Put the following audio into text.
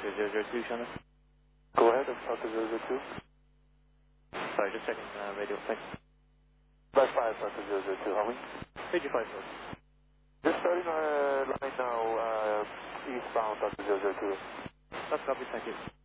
Delta 002, Shannon. Go ahead, Delta 002. Sorry, just checking radio. Thanks. Flight 5, Delta 002, how are we? Fiji 5, sir. Just starting our line now, eastbound Delta 002. That's copy, thank you.